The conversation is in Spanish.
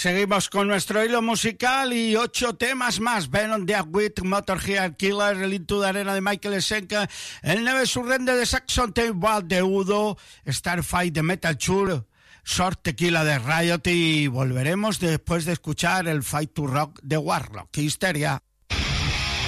Seguimos con nuestro hilo musical y 8 temas más. Venom, The Wit, Motorhead, Killer, el Into the Arena de Michael Schenker, el Never Surrender de Saxon Table de Udo, Starfight de Metal Church, Short Tequila de Riot, y volveremos después de escuchar el Fight to Rock de Warlock. ¡Qué histeria!